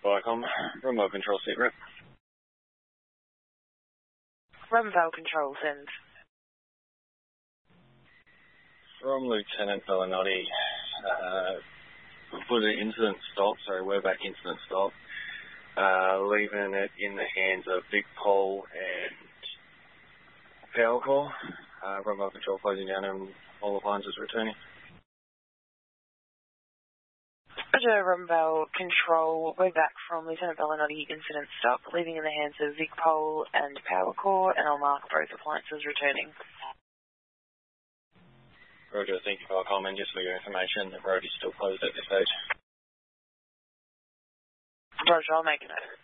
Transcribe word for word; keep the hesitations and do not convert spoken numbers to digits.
Viacom, remote control secret. Remote control send. From Lieutenant Bellinotti, uh, put an incident stop, sorry, we're back incident stop, uh, leaving it in the hands of Vic Pole and Power Core. Uh, remote control closing down and all appliances returning. Roger, remote control, we're back from Lieutenant Bellinotti incident stop, leaving in the hands of Vic Pole and Power Core, and I'll mark both appliances returning. Roger, thank you for our comment. Just for your information, the road is still closed at this stage. Roger, I'll make a note.